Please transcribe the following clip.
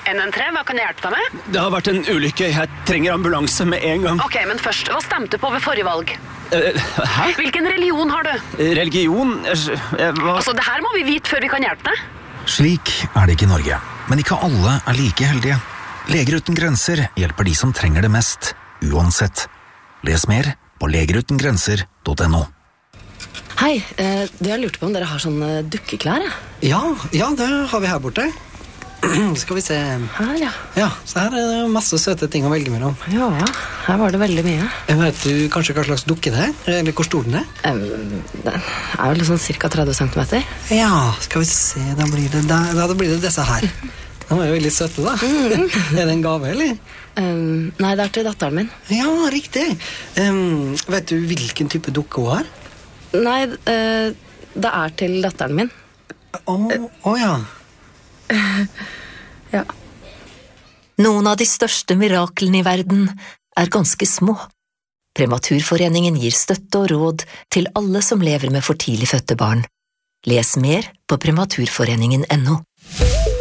NN3, hva kan jeg hjelpe deg med? Det har vært en ulykke. Jeg trenger ambulanse med en gang. Ok, men først, hva stemte på ved forrige valg? Hæ? Hvilken religion har du? Religion? Altså, det her må vi vite før vi kan hjelpe deg. Slik det ikke i Norge, men ikke alle like heldige. Leger uten grenser hjelper de som trenger det mest, uansett. Les mer på legerutengrenser.no. Hei, jeg lurte på om dere har sånne dukkeklær, ja? Ja, det har vi her borte. Skal vi se. Her, ja. Ja, så her det masse søte ting å velge mellom. Ja, her var det veldig mye. Vet du kanskje hva slags dukke det er? Eller hvor stor den er? Den vel sånn cirka 30 centimeter. Ja, skal vi se, da blir det disse her. De er jo veldig søte, da. Er det en gave, eller? Nei, det til datteren min. Ja, riktig. Vet du hvilken type dukke hun har? Nei, det til datteren min. Ja. Ja. Noen av de største miraklene i verden ganske små. Prematurforeningen gir støtte og råd til alle som lever med for tidlig fødte barn. Les mer på prematurforeningen.no.